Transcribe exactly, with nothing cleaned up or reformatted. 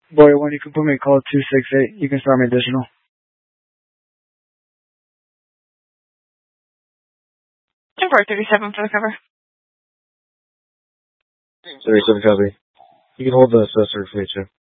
Lawyer one, you can put me at call two six eight. You can start me additional. ten four thirty-seven for the cover. thirty-seven copy. You can hold the assessor for me too.